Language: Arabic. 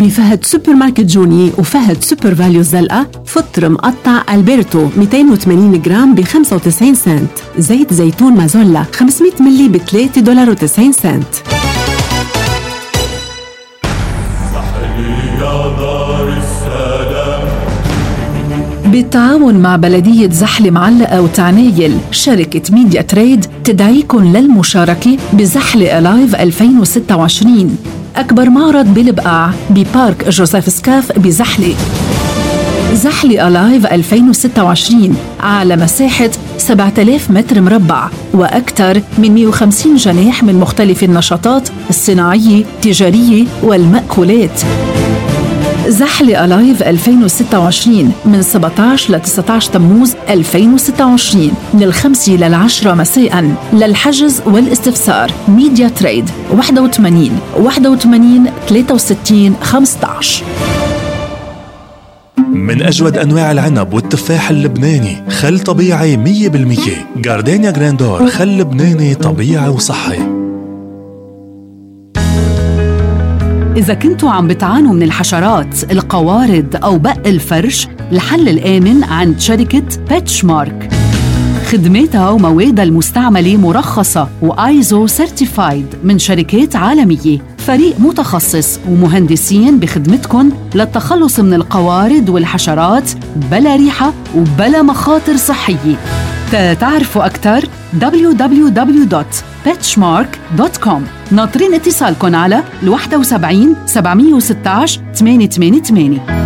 بفهد سوبر ماركت جوني وفهد سوبر فاليو الزلقة. فطر مقطع ألبرتو 280 جرام ب 95 سنت. زيت زيتون مازولا 500 ملي ب $3.90. بالتعاون مع بلدية زحل معلقة وتعنايل، شركة ميديا تريد تدعيكم للمشاركة بزحل ألايف 2026، أكبر معرض بالبقاع ببارك جوزيف سكاف بزحلة. زحلة ألايف 2026 على مساحة 7000 متر مربع وأكثر من 150 جناح من مختلف النشاطات الصناعية، التجارية والمأكولات. زحلة ألايف 2026 من 17 ل 19 تموز 2026 من 5 ل 10 مساء. للحجز والاستفسار ميديا تريد 81 63 15. من أجود أنواع العنب والتفاح اللبناني، خل طبيعي 100%. جاردينيا جراندور، خل لبناني طبيعي وصحي. إذا كنتوا عم بتعانوا من الحشرات، القوارض أو بق الفرش، الحل الآمن عند شركة بيتشمارك. خدماتها وموادها المستعملة مرخصة وآيزو سيرتيفايد من شركات عالمية. فريق متخصص ومهندسين بخدمتكم للتخلص من القوارض والحشرات بلا ريحة وبلا مخاطر صحية. تعرفوا أكثر www.petchmark.com. ناطرين اتصالكم على 71 716 888.